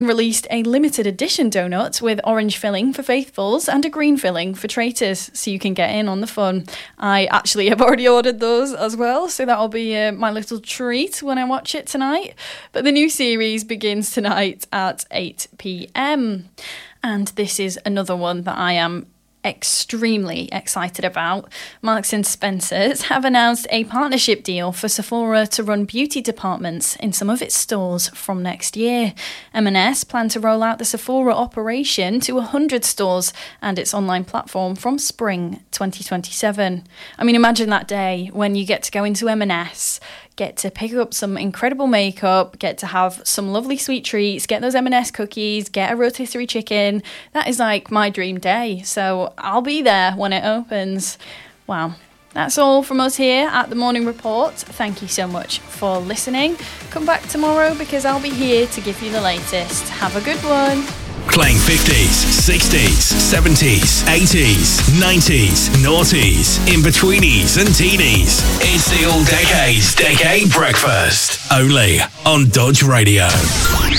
released a limited edition donut with orange filling for faithfuls and a green filling for traitors, so you can get in on the fun. I actually have already ordered those as well, so that'll be my little treat when I watch it tonight. But the new series begins tonight at 8 p.m. And this is another one that I am extremely excited about. Marks and Spencer's have announced a partnership deal for Sephora to run beauty departments in some of its stores from next year. M&S plan to roll out the Sephora operation to 100 stores and its online platform from spring 2027. I mean, imagine that day when you get to go into M&S, get to pick up some incredible makeup, get to have some lovely sweet treats, get those M&S cookies, get a rotisserie chicken. That is like my dream day. So I'll be there when it opens. Wow. That's all from us here at The Morning Report. Thank you so much for listening. Come back tomorrow because I'll be here to give you the latest. Have a good one. Playing 50s, 60s, 70s, 80s, 90s, noughties, in-betweenies and teenies. It's the All Decades Decade Breakfast. Only on Dodge Radio.